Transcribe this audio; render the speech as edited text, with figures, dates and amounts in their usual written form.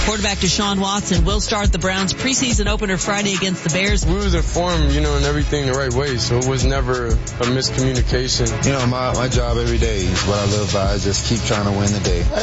Quarterback Deshaun Watson will start the Browns' preseason opener Friday against the Bears. We was informed, and everything the right way, so it was never a miscommunication. My job every day is what I live by. I just keep trying to win the day.